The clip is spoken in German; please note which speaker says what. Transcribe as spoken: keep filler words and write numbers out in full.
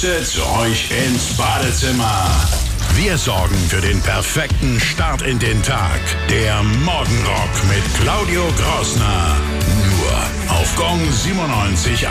Speaker 1: flüstert euch ins Badezimmer. Wir sorgen für den perfekten Start in den Tag. Der Morgenrock mit Claudio Grossner. Nur auf Gong siebenundneunzig Komma